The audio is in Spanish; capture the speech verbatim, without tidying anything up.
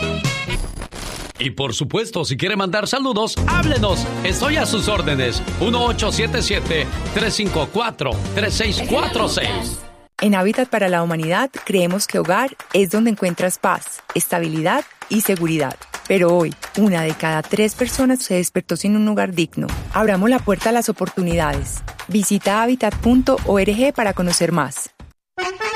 Y por supuesto, si quiere mandar saludos, háblenos. Estoy a sus órdenes. uno ocho siete siete, tres cinco cuatro, tres seis cuatro seis. En Hábitat para la Humanidad creemos que hogar es donde encuentras paz, estabilidad y seguridad. Pero hoy, una de cada tres personas se despertó sin un hogar digno. Abramos la puerta a las oportunidades. Visita hábitat punto org para conocer más.